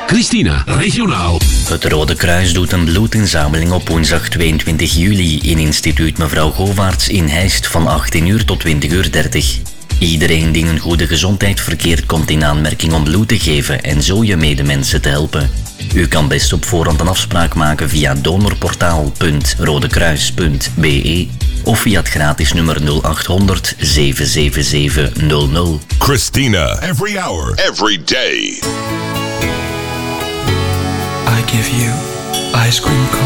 Christina, regionaal. Het Rode Kruis doet een bloedinzameling op woensdag 22 juli in instituut Mevrouw Govaerts in Heist van 18 uur tot 20:30 uur. Iedereen die in een goede gezondheid verkeert komt in aanmerking om bloed te geven en zo je medemensen te helpen. U kan best op voorhand een afspraak maken via donorportaal.rodekruis.be of via het gratis nummer 0800 777 00. Christina, every hour, every day. I give you ice cream cone.